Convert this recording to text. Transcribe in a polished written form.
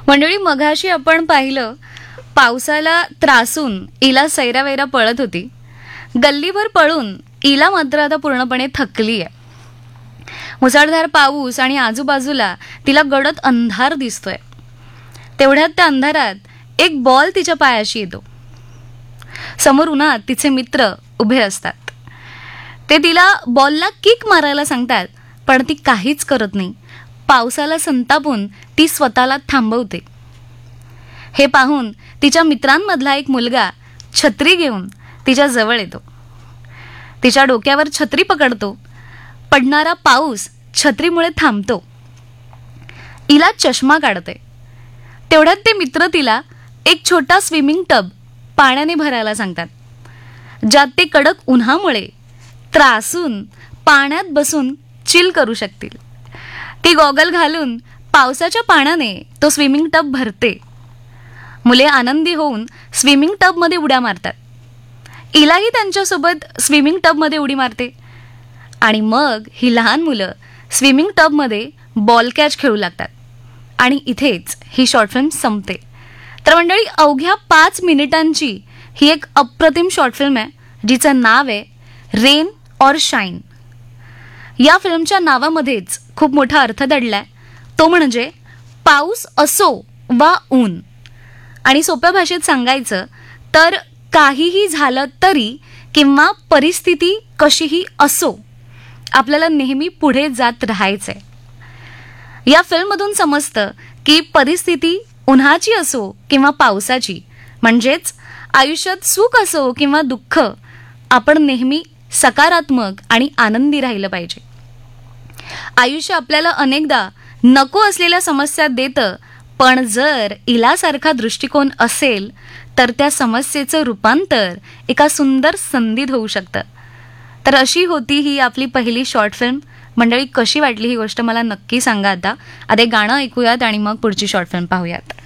मंडळी, मघाशी आपण पाहिलं, पावसाला त्रासून इला सैरावैरा पळत होती. गल्लीभर पळून इला मात्र आता पूर्णपणे थकली आहे. मुसळधार पाऊस आणि आजूबाजूला तिला गडद अंधार दिसतोय. तेवढ्यात त्या अंधारात एक बॉल तिच्या पायाशी येतो. समोर उन्हात तिचे मित्र उभे असतात. ते तिला बॉलला किक मारायला सांगतात, पण ती काहीच करत नाही. पावसाला संतापून ती स्वतःला थांबवते. हे पाहून तिच्या मित्रांमधला एक मुलगा छत्री घेऊन तिच्या जवळ येतो. तिच्या डोक्यावर छत्री पकडतो. पडणारा पाऊस छत्रीमुळे थांबतो. इला चष्मा काढते. तेवढ्यात ते मित्र तिला एक छोटा स्विमिंग टब पाण्याने भरायला सांगतात, ज्यात ते कडक उन्हामुळे त्रासून पाण्यात बसून चिल करू शकतील. ती गॉगल घालून पावसाच्या पाण्याने तो स्विमिंग टब भरते. मुले आनंदी होऊन स्विमिंग टबमध्ये उड्या मारतात. इलाही त्यांच्यासोबत स्विमिंग टबमध्ये उडी मारते. आणि मग ही लहान मुलं स्विमिंग टबमध्ये बॉल कॅच खेळू लागतात. आणि इथेच ही शॉर्ट फिल्म संपते. तर मंडळी, अवघ्या 5 मिनिटांची ही एक अप्रतिम शॉर्ट फिल्म आहे, जिचं नाव आहे रेन और शाईन. या फिल्मच्या नावामध्येच खूप मोठा अर्थ दडलाय. तो म्हणजे पाऊस असो वा ऊन. आणि सोप्या भाषेत सांगायचं तर काहीही झालं तरी किंवा परिस्थिती कशीही असो, आपल्याला नेहमी पुढे जात राहायचंय. या फिल्ममधून समजतं की परिस्थिती उन्हाची असो किंवा पावसाची, म्हणजेच आयुष्यात सुख असो किंवा दुःख, आपण नेहमी सकारात्मक आणि आनंदी राहिलं पाहिजे. आयुष्य आपल्याला अनेकदा नको असलेल्या समस्या देतं, पण जर इलासारखा दृष्टिकोन असेल तर त्या समस्येचं रूपांतर एका सुंदर संधीत होऊ शकतं. तर अशी होती ही आपली पहिली शॉर्ट फिल्म. मंडळी, कशी वाटली ही गोष्ट मला नक्की सांगा. आता एक गाणं ऐकूयात आणि मग पुढची शॉर्ट फिल्म पाहूयात.